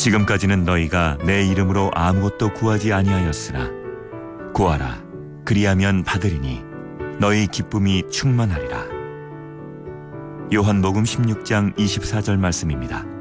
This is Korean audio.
지금까지는 너희가 내 이름으로 아무것도 구하지 아니하였으나 구하라, 그리하면 받으리니 너희 기쁨이 충만하리라. 요한복음 16장 24절 말씀입니다.